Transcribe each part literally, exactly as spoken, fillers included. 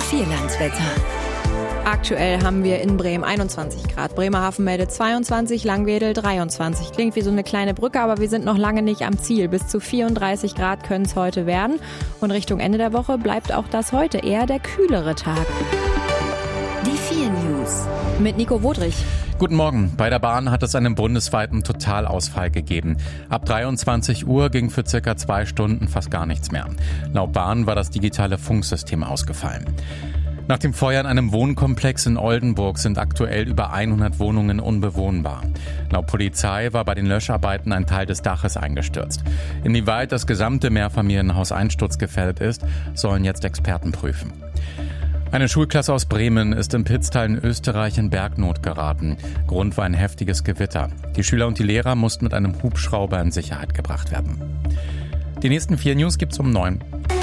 Vierlandswetter. Aktuell haben wir in Bremen einundzwanzig Grad. Bremerhaven meldet zweiundzwanzig, Langwedel dreiundzwanzig. Klingt wie so eine kleine Brücke, aber wir sind noch lange nicht am Ziel. Bis zu vierunddreißig Grad können es heute werden. Und Richtung Ende der Woche bleibt auch das heute eher der kühlere Tag. Die vier News. Mit Nico Wodrich. Guten Morgen. Bei der Bahn hat es einen bundesweiten Totalausfall gegeben. Ab dreiundzwanzig Uhr ging für circa zwei Stunden fast gar nichts mehr. Laut Bahn war das digitale Funksystem ausgefallen. Nach dem Feuer in einem Wohnkomplex in Oldenburg sind aktuell über hundert Wohnungen unbewohnbar. Laut Polizei war bei den Löscharbeiten ein Teil des Daches eingestürzt. Inwieweit das gesamte Mehrfamilienhaus einsturzgefährdet ist, sollen jetzt Experten prüfen. Eine Schulklasse aus Bremen ist im Pitztal in Österreich in Bergnot geraten. Grund war ein heftiges Gewitter. Die Schüler und die Lehrer mussten mit einem Hubschrauber in Sicherheit gebracht werden. Die nächsten vier News gibt's um neun.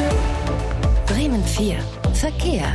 Bremen vier. Verkehr.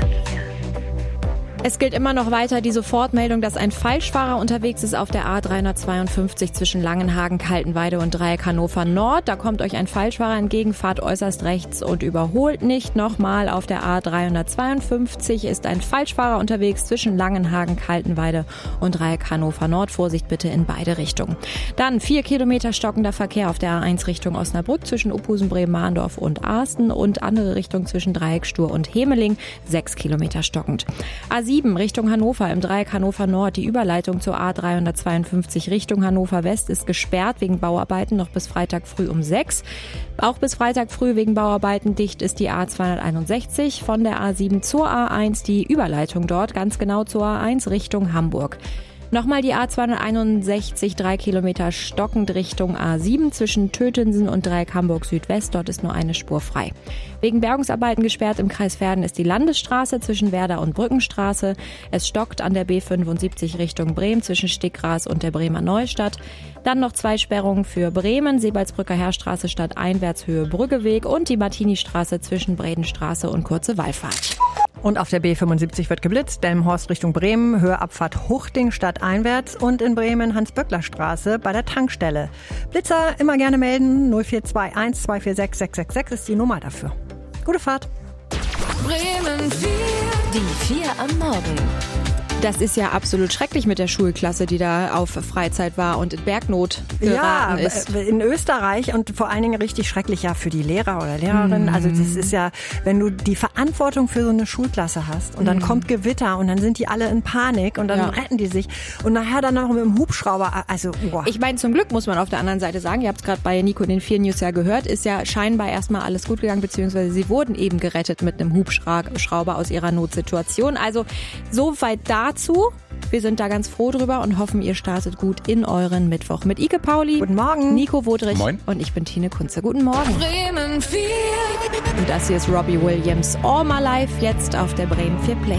Es gilt immer noch weiter die Sofortmeldung, dass ein Falschfahrer unterwegs ist auf der A dreihundertzweiundfünfzig zwischen Langenhagen, Kaltenweide und Dreieck Hannover Nord. Da kommt euch ein Falschfahrer entgegen, fahrt äußerst rechts und überholt nicht. Nochmal, auf der A dreihundertzweiundfünfzig ist ein Falschfahrer unterwegs zwischen Langenhagen, Kaltenweide und Dreieck Hannover Nord. Vorsicht bitte in beide Richtungen. Dann vier Kilometer stockender Verkehr auf der A eins Richtung Osnabrück zwischen Uphusen, Bremen-Mahndorf und Arsten und andere Richtung zwischen Dreieck Stur und Hemeling. Sechs Kilometer stockend. A sieben Richtung Hannover im Dreieck Hannover Nord. Die Überleitung zur A dreihundertzweiundfünfzig Richtung Hannover West ist gesperrt wegen Bauarbeiten noch bis Freitag früh um sechs. Auch bis Freitag früh wegen Bauarbeiten dicht ist die A zweihunderteinundsechzig von der A sieben zur A eins. Die Überleitung dort ganz genau zur A eins Richtung Hamburg. Nochmal die A zweihunderteinundsechzig, drei Kilometer stockend Richtung A sieben zwischen Tötensen und Dreieck Hamburg Südwest. Dort ist nur eine Spur frei. Wegen Bergungsarbeiten gesperrt im Kreis Verden ist die Landesstraße zwischen Werder und Brückenstraße. Es stockt an der B fünfundsiebzig Richtung Bremen zwischen Stickgras und der Bremer Neustadt. Dann noch zwei Sperrungen für Bremen, Sebalsbrücker Heerstraße stadteinwärts Höhe Brüggeweg und die Martini-Straße zwischen Bredenstraße und Kurze Wallfahrt. Und auf der B fünfundsiebzig wird geblitzt, Delmenhorst Richtung Bremen, Höhe Abfahrt Huchting stadteinwärts und in Bremen Hans-Böckler-Straße bei der Tankstelle. Blitzer immer gerne melden, null vier zwei eins zwei vier sechs sechs sechs sechs ist die Nummer dafür. Gute Fahrt. Bremen vier. Die vier am Morgen. Das ist ja absolut schrecklich mit der Schulklasse, die da auf Freizeit war und in Bergnot geraten ja, ist. In Österreich und vor allen Dingen richtig schrecklich ja für die Lehrer oder Lehrerinnen. Mm. Also das ist ja, wenn du die Verantwortung für so eine Schulklasse hast und dann mm. kommt Gewitter und dann sind die alle in Panik und dann ja. retten die sich und nachher dann noch mit dem Hubschrauber. Also boah. Ich meine, zum Glück muss man auf der anderen Seite sagen, ihr habt es gerade bei Nico in den vier News ja gehört, ist ja scheinbar erstmal alles gut gegangen, beziehungsweise sie wurden eben gerettet mit einem Hubschrauber aus ihrer Notsituation. Also soweit da Dazu. Wir sind da ganz froh drüber und hoffen, ihr startet gut in euren Mittwoch. Mit Ike Pauli, guten Morgen, Nico Wodrich Moin. Und ich bin Tine Kunze. Guten Morgen. Bremen vier. Und das hier ist Robbie Williams, All My Life, jetzt auf der Bremen vier Play.